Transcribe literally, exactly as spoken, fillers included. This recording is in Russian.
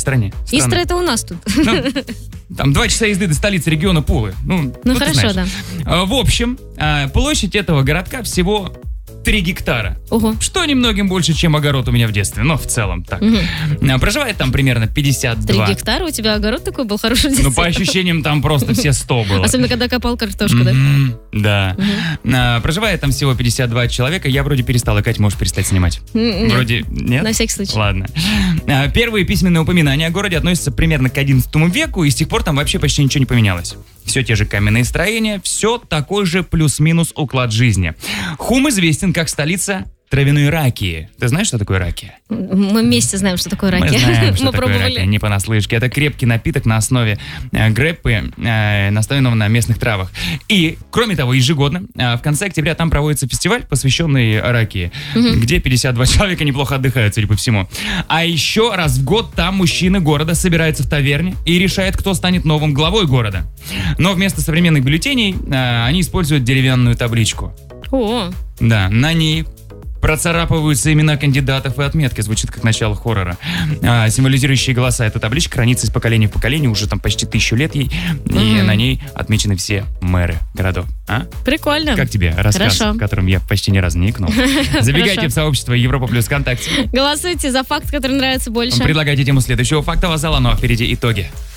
стране. Истра это у нас тут. Ну, там два часа езды до столицы региона Пулы. Ну, ну хорошо, да. В общем, площадь этого городка всего три гектара. Ого. Что немногим больше, чем огород у меня в детстве. Но в целом так. Угу. Проживает там примерно пятьдесят два. Три гектара? У тебя огород такой был хороший в детстве? Ну, по ощущениям, там просто все сто было. Особенно, когда копал картошку, да? Да. Проживает там всего пятьдесят два человека. Я вроде перестал икать, можешь перестать снимать. Вроде нет? На всякий случай. Ладно. Первые письменные упоминания о городе относятся примерно к одиннадцатому веку, и с тех пор там вообще почти ничего не поменялось. Все те же каменные строения, все такой же плюс-минус уклад жизни. Хум известен как столица травяной ракии. Ты знаешь, что такое ракия? Мы вместе знаем, что такое ракия. Мы знаем, что Мы такое пробовали. ракия, не понаслышке. Это крепкий напиток на основе э, греппы, э, настоянного на местных травах. И, кроме того, ежегодно э, в конце октября там проводится фестиваль, посвященный ракии, угу. где пятьдесят два человека неплохо отдыхают, судя по всему. А еще раз в год там мужчины города собираются в таверне и решают, кто станет новым главой города. Но вместо современных бюллетеней э, они используют деревянную табличку. О. Да, на ней процарапываются имена кандидатов и отметки. Звучит как начало хоррора. А, символизирующие голоса. Эта табличка хранится из поколения в поколение. Уже там почти тысячу лет ей. Mm-hmm. И на ней отмечены все мэры городов. А? Прикольно. Как тебе рассказ, Хорошо. в котором я почти ни разу не икнул? Забегайте в сообщество Европа Плюс ВКонтакте. Голосуйте за факт, который нравится больше. Предлагайте тему следующего фактового зала, ну а впереди итоги.